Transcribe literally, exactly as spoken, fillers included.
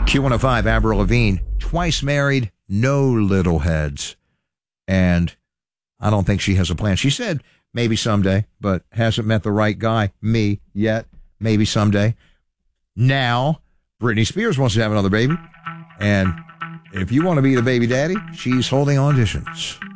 Q one oh five, Avril Lavigne, twice married, no little heads. And I don't think she has a plan. She said maybe someday, but hasn't met the right guy, me, yet. Maybe someday. Now, Britney Spears wants to have another baby. And if you want to be the baby daddy, she's holding auditions.